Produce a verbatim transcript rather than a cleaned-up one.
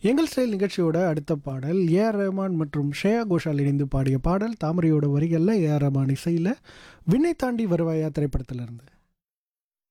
எங்கள் ஸ்டைல் நிகழ்ச்சியோட அடுத்த பாடல் ஏ ஆர் ரஹ்மான் மற்றும் ஸ்ரேயா கோஷால் இணைந்து பாடிய பாடல். தாமரையோட வரிகளில் ஏ ஆர் ரஹ்மான் இசையில் விண்ணை தாண்டி வருவாயா திரைப்படத்திலிருந்து.